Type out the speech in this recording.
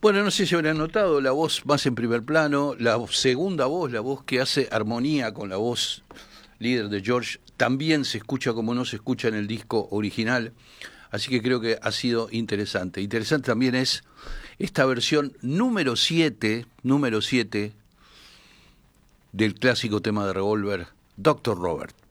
Bueno, no sé si habrán notado la voz más en primer plano, la segunda voz, la voz que hace armonía con la voz líder de George, también se escucha como no se escucha en el disco original, así que creo que ha sido interesante. Interesante también es esta versión número 7 del clásico tema de Revolver, Doctor Robert.